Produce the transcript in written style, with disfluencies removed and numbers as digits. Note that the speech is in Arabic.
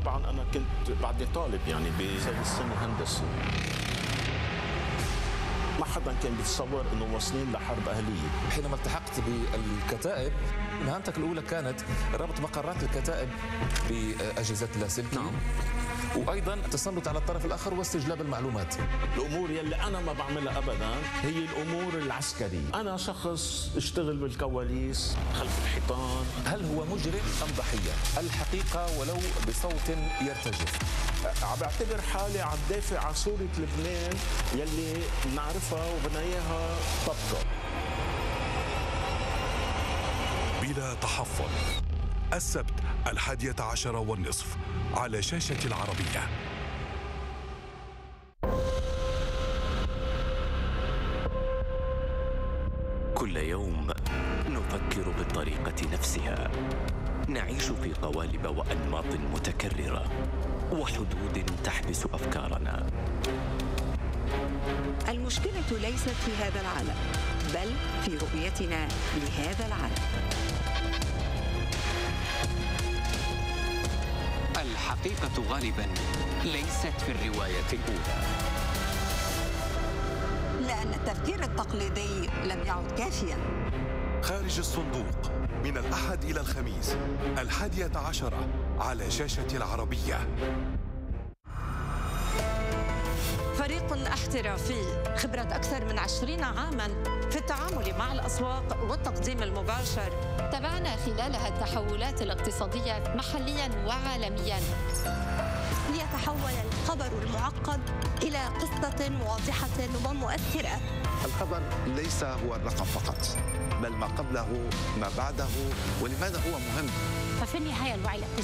طبعا أنا كنت بعدني طالب يعني بسنة هندسة. ما حدا كان بيتصور انه واصلين لحرب اهليه. حينما التحقت بالكتائب مهمتك الاولى كانت ربط مقرات الكتائب باجهزه اللاسلكي. نعم. وايضا التسلط على الطرف الاخر واستجلاب المعلومات. الامور يلي انا ما بعملها ابدا هي الامور العسكرية. انا شخص اشتغل بالكواليس خلف الحيطان. هل هو مجرم ام ضحيه؟ الحقيقه ولو بصوت يرتجف. عم بعتبر حالي عم دافع عن صورة لبنان يلي بنعرفها وبدنا اياها تبقى. بلا تحفظ، السبت 11:30 على شاشة العربية. كل يوم نفكر بالطريقة نفسها، نعيش في قوالب وأنماط متكررة وحدود تحبس أفكارنا. المشكلة ليست في هذا العالم، بل في رؤيتنا لهذا العالم. الحقيقة غالبا ليست في الرواية الأولى، لأن التفكير التقليدي لم يعد كافيا. خارج الصندوق من الأحد إلى الخميس 11:00 على شاشة العربية. فريق احترافي خبرة أكثر من 20 عاماً في التعامل مع الأسواق والتقديم المباشر. تابعنا خلالها التحولات الاقتصادية محلياً وعالمياً، ليتحول الخبر المعقد إلى قصة واضحة ومؤثرة. الخبر ليس هو الرقم فقط، بل ما قبله ما بعده ولماذا هو مهم. ففي النهاية الوعي الاقتصادي